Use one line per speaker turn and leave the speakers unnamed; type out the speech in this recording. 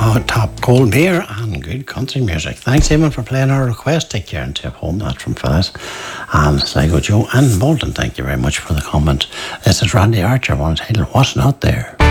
top cold beer and good country music. Thanks, Eamon, for playing our request. Take care and take home. That from Phyllis. And Sligo Joe and Bolton, thank you very much for the comment. This is Randy Archer, one title, What's Not There.